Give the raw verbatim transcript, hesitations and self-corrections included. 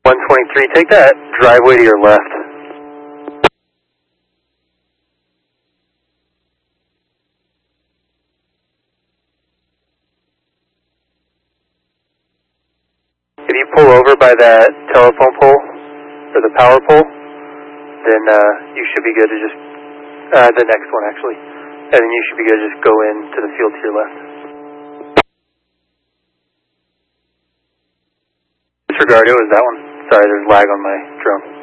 one twenty-three, take that driveway to your left. If you pull over by that telephone pole, or the power pole, then uh, you should be good to just, uh, the next one actually, and then you should be good to just go into the field to your left. Disregard, it was that one. Sorry, there's lag on my drone.